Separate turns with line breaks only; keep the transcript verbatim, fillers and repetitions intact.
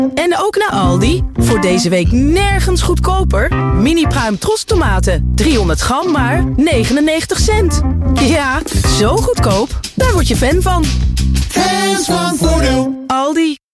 En ook naar Aldi. Voor deze week nergens goedkoper. Mini pruim Tros tomaten. driehonderd gram maar negenennegentig cent. Ja, zo goedkoop. Daar word je fan van.
Fans van Voordeel.
Aldi.